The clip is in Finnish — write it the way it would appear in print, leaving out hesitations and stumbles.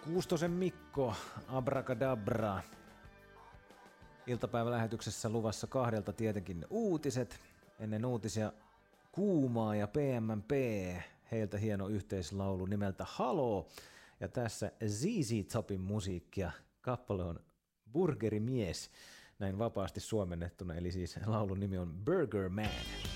Kuustosen Mikko, Abracadabra. Iltapäivälähetyksessä luvassa 2 tietenkin uutiset. Ennen uutisia Kuumaa ja PMMP. Heiltä hieno yhteislaulu nimeltä Halo. Ja tässä ZZ Topin musiikkia. Kappale on Burgerimies, näin vapaasti suomennettuna. Eli siis laulun nimi on Burger Man.